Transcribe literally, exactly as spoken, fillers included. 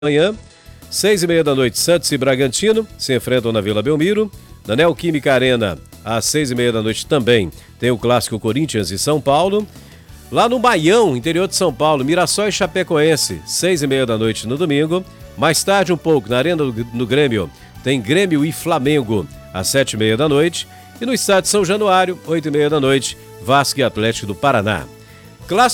Manhã, seis e meia da noite, Santos e Bragantino se enfrentam na Vila Belmiro. Na Neoquímica Arena, às seis e meia da noite também, tem o clássico Corinthians e São Paulo. Lá no Baião, interior de São Paulo, Mirassol e Chapecoense, seis e meia da noite no domingo. Mais tarde um pouco, na Arena no Grêmio, tem Grêmio e Flamengo, às sete e meia da noite. E no estádio São Januário, oito e meia da noite, Vasco e Atlético do Paraná.